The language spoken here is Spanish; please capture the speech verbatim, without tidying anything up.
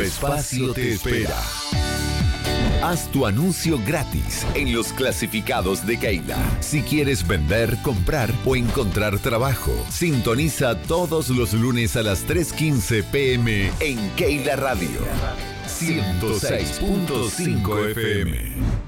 espacio te espera. Haz tu anuncio gratis en los clasificados de Keila. Si quieres vender, comprar o encontrar trabajo, sintoniza todos los lunes a las tres quince pm en Keila Radio ciento seis punto cinco F M.